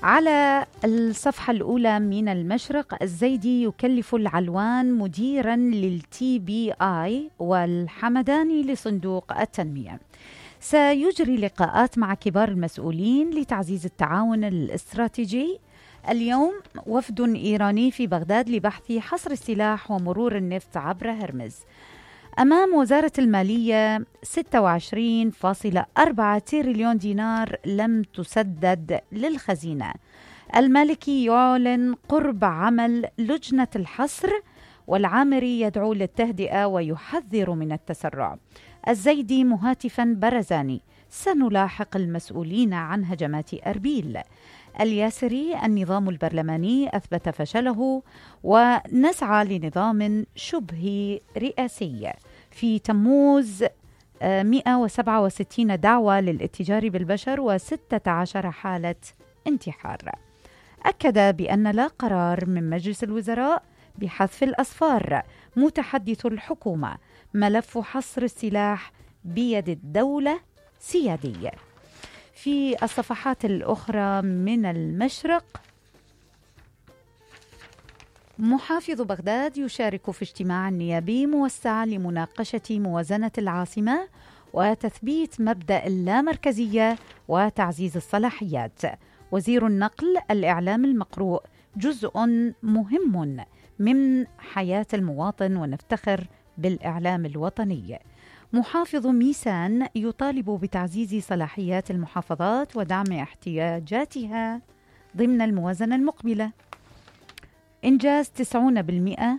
على الصفحة الأولى من المشرق، الزيدي يكلف العلوان مديرا للTBI والحمداني لصندوق التنمية. سيجري لقاءات مع كبار المسؤولين لتعزيز التعاون الاستراتيجي. اليوم وفد إيراني في بغداد لبحث حصر السلاح ومرور النفط عبر هرمز. أمام وزارة المالية 26.4 تريليون دينار لم تسدد للخزينة. المالكي يعلن قرب عمل لجنة الحصر، والعامري يدعو للتهدئة ويحذر من التسرع. الزيدي مهاتفا برزاني: سنلاحق المسؤولين عن هجمات أربيل. الياسري: النظام البرلماني أثبت فشله ونسعى لنظام شبه رئاسي. في تموز 167 دعوة للاتجار بالبشر و16 حالة انتحار. أكد بأن لا قرار من مجلس الوزراء بحذف الأصفار. متحدث الحكومة: ملف حصر السلاح بيد الدولة سيادي. في الصفحات الأخرى من المشرق، محافظ بغداد يشارك في اجتماع نيابي موسع لمناقشة موازنة العاصمة وتثبيت مبدأ اللامركزية وتعزيز الصلاحيات. وزير النقل: الإعلام المقروء جزء مهم من حياة المواطن ونفتخر بالإعلام الوطني. محافظ ميسان يطالب بتعزيز صلاحيات المحافظات ودعم احتياجاتها ضمن الموازنة المقبلة. إنجاز 90%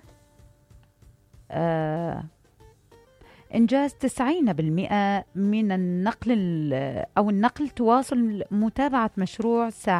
من النقل تواصل متابعة مشروع